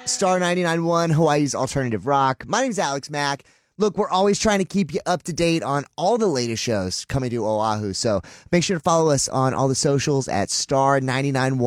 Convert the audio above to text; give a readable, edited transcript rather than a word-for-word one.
Star 99.1, Hawaii's alternative rock. My name's Alex Mack. Look, we're always trying to keep you up to date on all the latest shows coming to Oahu. So make sure to follow us on all the socials at Star 99.1.